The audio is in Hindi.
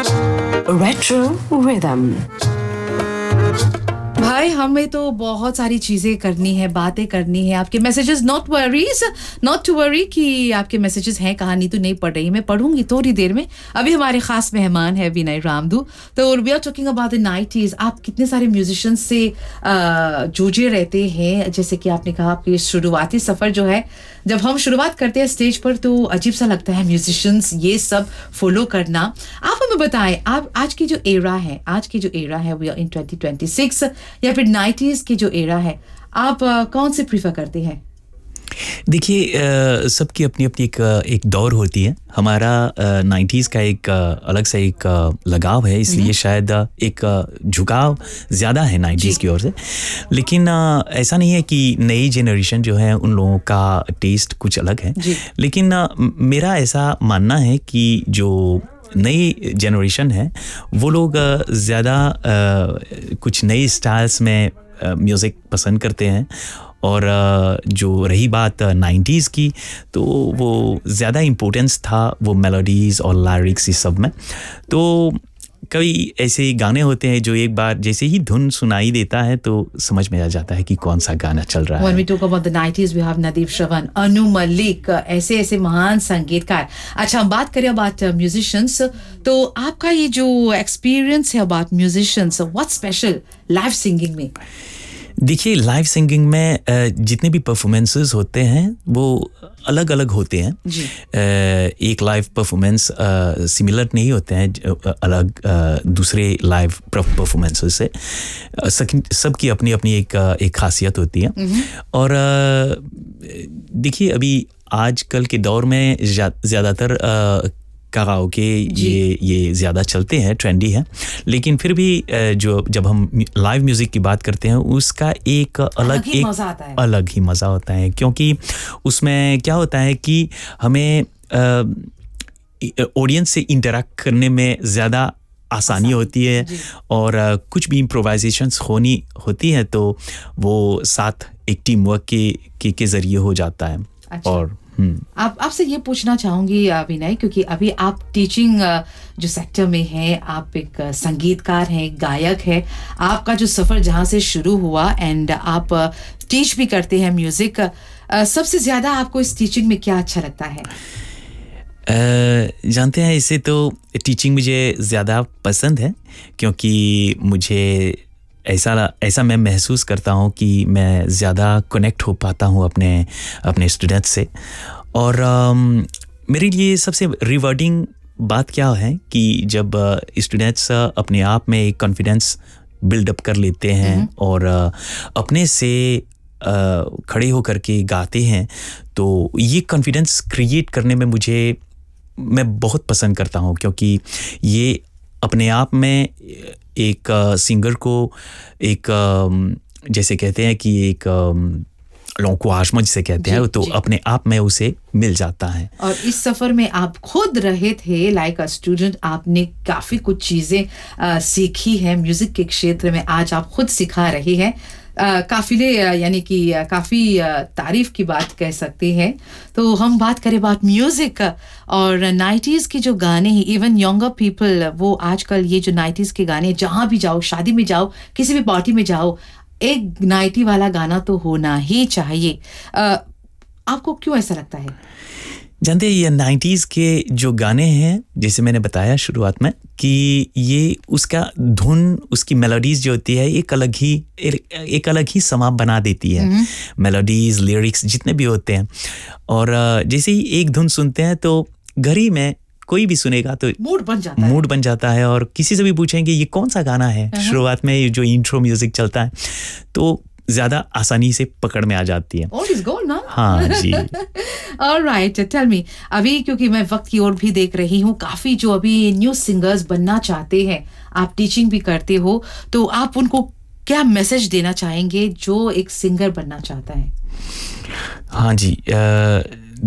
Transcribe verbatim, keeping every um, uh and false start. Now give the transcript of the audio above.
Retro Rhythm. भाई हमें तो बहुत सारी चीज़ें करनी है, बातें करनी है. आपके messages, not worries, not to worry कि आपके मैसेजेस हैं. कहानी तो नहीं पढ़ रही, मैं पढ़ूंगी थोड़ी देर में. अभी हमारे खास मेहमान है विनय रामदू. तो we are talking about the nineties. आप कितने सारे म्यूजिशियंस से जूझे रहते हैं. जैसे कि आपने कहा आपकी शुरुआती सफ़र जो है, जब हम शुरुआत करते हैं स्टेज पर तो अजीब सा लगता है म्यूजिशियंस ये सब फॉलो करना. आप हमें बताएं, आप आज की जो एरा है, आज की जो एरा है we are in twenty twenty six या फिर नाइंटीज़ की जो एरा है, आप uh, कौन से प्रीफर करते हैं? देखिए, सबकी अपनी अपनी एक एक दौर होती है. हमारा नाइंटीज़ का एक uh, अलग सा एक uh, लगाव है, इसलिए शायद uh, एक uh, झुकाव ज़्यादा है नाइंटीज़ की ओर से. लेकिन uh, ऐसा नहीं है कि नई जनरेशन जो है उन लोगों का टेस्ट कुछ अलग है. लेकिन uh, मेरा ऐसा मानना है कि जो नई जनरेशन है वो लोग ज़्यादा कुछ नई स्टाइल्स में म्यूज़िक पसंद करते हैं. और जो रही बात नाइंटीज़ की, तो वो ज़्यादा इम्पोर्टेंस था वो मेलोडीज़ और लिरिक्स इस सब में. तो कई ऐसे गाने होते हैं जो एक बार जैसे ही धुन सुनाई देता है तो समझ में आ जाता है कि कौन सा गाना चल रहा है. When we talk about the nineties, we have Nadeem Shravan, Anu Malik, ऐसे ऐसे महान संगीतकार. अच्छा, हम बात करें about musicians. तो आपका ये जो एक्सपीरियंस है about musicians, what special live singing में? देखिए, लाइव सिंगिंग में जितने भी परफॉर्मेंसेस होते हैं वो अलग अलग होते हैं. एक लाइव परफॉर्मेंस सिमिलर नहीं होते हैं अलग दूसरे लाइव परफॉर्मेंसेस से. सबकी अपनी अपनी एक एक खासियत होती है. और देखिए, अभी आजकल के दौर में ज़्यादातर कराओके ये ये ज़्यादा चलते हैं, ट्रेंडी है. लेकिन फिर भी जो जब हम लाइव म्यूज़िक की बात करते हैं उसका एक अलग एक अलग ही मज़ा होता है. क्योंकि उसमें क्या होता है कि हमें ऑडियंस से इंटरैक्ट करने में ज़्यादा आसानी होती है. और कुछ भी इम्प्रोवाइजेशंस होनी होती है तो वो साथ एक टीम वर्क के के, के ज़रिए हो जाता है. अच्छा. और आप आपसे ये पूछना चाहूँगी विनय, क्योंकि अभी आप टीचिंग जो सेक्टर में हैं, आप एक संगीतकार हैं, गायक हैं. आपका जो सफ़र जहाँ से शुरू हुआ एंड आप टीच भी करते हैं म्यूज़िक, सबसे ज़्यादा आपको इस टीचिंग में क्या अच्छा लगता है? Uh, जानते हैं, इसे तो टीचिंग मुझे ज़्यादा पसंद है क्योंकि मुझे ऐसा ऐसा मैं महसूस करता हूँ कि मैं ज़्यादा कनेक्ट हो पाता हूँ अपने अपने स्टूडेंट्स से. और um, मेरे लिए सबसे रिवार्डिंग बात क्या है कि जब स्टूडेंट्स uh, अपने आप में एक कॉन्फिडेंस बिल्डअप कर लेते हैं और uh, अपने से uh, खड़े होकर के गाते हैं, तो ये कॉन्फिडेंस क्रिएट करने में मुझे मैं बहुत पसंद करता हूँ. क्योंकि ये अपने आप में एक सिंगर को एक जैसे कहते हैं कि एक लॉन्क्वाशमा जिसे कहते हैं, तो अपने आप में उसे मिल जाता है. और इस सफ़र में आप खुद रहे थे लाइक अ स्टूडेंट, आपने काफ़ी कुछ चीज़ें सीखी हैं म्यूज़िक के क्षेत्र में. आज आप खुद सिखा रहे हैं. काफ़िले यानी कि काफ़ी तारीफ़ की बात कह सकते हैं. तो हम बात करें बात म्यूज़िक और नाइंटीज़ के जो गाने हैं, इवन यंगर पीपल वो आजकल ये जो नाइंटीज़ के गाने, जहाँ भी जाओ, शादी में जाओ, किसी भी पार्टी में जाओ, एक नाइंटी वाला गाना तो होना ही चाहिए. आ, आपको क्यों ऐसा लगता है? जानते हैं, ये नाइंटीज़ के जो गाने हैं, जैसे मैंने बताया शुरुआत में कि ये उसका धुन, उसकी मेलोडीज़ जो होती है एक अलग ही एक अलग ही समा बना देती है. मेलोडीज़, लिरिक्स जितने भी होते हैं. और जैसे ही एक धुन सुनते हैं तो घर ही में कोई भी सुनेगा तो मूड बन जाता है मूड बन जाता है. और किसी से भी पूछेंगे ये कौन सा गाना है, शुरुआत में जो इंट्रो म्यूज़िक चलता है तो ज़्यादा आसानी से पकड़ में आ जाती है. All is gold ना? हाँ जी. All right, tell me, अभी क्योंकि मैं वक्त की ओर भी देख रही हूँ, काफ़ी जो अभी न्यू सिंगर्स बनना चाहते हैं, आप टीचिंग भी करते हो, तो आप उनको क्या मैसेज देना चाहेंगे जो एक सिंगर बनना चाहता है? हाँ जी, आ,